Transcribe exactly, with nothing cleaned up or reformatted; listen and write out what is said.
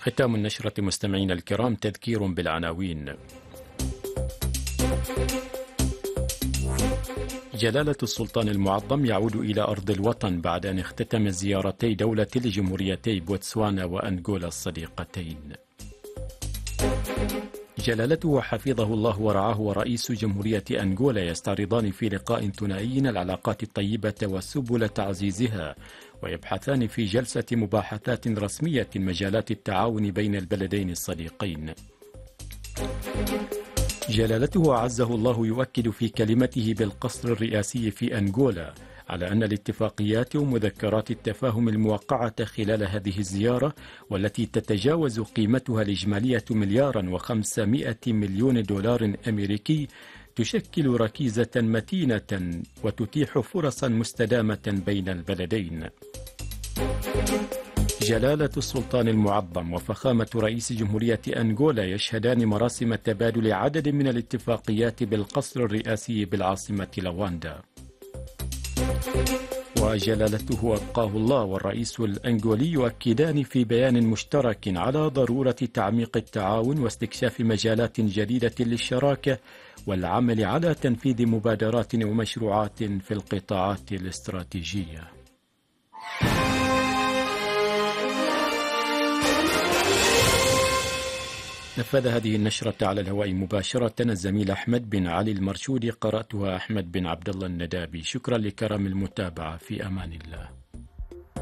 ختام النشرة مستمعينا الكرام تذكير بالعناوين. جلالة السلطان المعظم يعود إلى أرض الوطن بعد أن اختتم زيارتي دولة لجمهوريتي بوتسوانا وأنغولا الصديقتين. جلالته حفظه الله ورعاه ورئيس جمهورية أنغولا يستعرضان في لقاء ثنائي العلاقات الطيبة وسبل تعزيزها، ويبحثان في جلسة مباحثات رسمية مجالات التعاون بين البلدين الصديقين. جلالته أعزه الله يؤكد في كلمته بالقصر الرئاسي في أنغولا على أن الاتفاقيات ومذكرات التفاهم الموقعة خلال هذه الزيارة، والتي تتجاوز قيمتها الإجمالية مليارا وخمسمائة مليون دولار أمريكي، تشكل ركيزة متينة وتتيح فرصا مستدامة بين البلدين. جلالة السلطان المعظم وفخامة رئيس جمهورية أنغولا يشهدان مراسم تبادل عدد من الاتفاقيات بالقصر الرئاسي بالعاصمة لواندا. وجلالته أبقاه الله والرئيس الأنغولي يؤكدان في بيان مشترك على ضرورة تعميق التعاون واستكشاف مجالات جديدة للشراكة والعمل على تنفيذ مبادرات ومشروعات في القطاعات الاستراتيجية. نفذ هذه النشرة على الهواء مباشرة الزميل أحمد بن علي المرشودي، قرأتها أحمد بن عبد الله الندابي. شكرا لكرم المتابعة، في أمان الله.